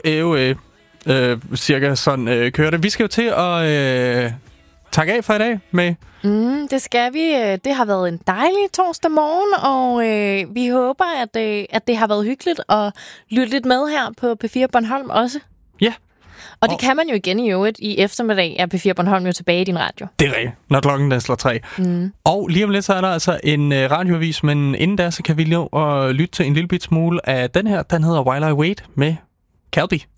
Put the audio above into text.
cirka sådan kører det. Vi skal jo til at takke af for i dag med. Det skal vi. Det har været en dejlig torsdag morgen, og vi håber, at det har været hyggeligt at lytte lidt med her på P4 Bornholm også. Ja. Og det kan man jo igen i øvrigt. I eftermiddag er P4 Bornholm jo tilbage i din radio. Det er rigtigt, når klokken den slår 3. Og lige om lidt, så er der altså en radioavis, men inden da, så kan vi nå at lytte til en lille bit smule af den her. Den hedder While I Wait med Calbi.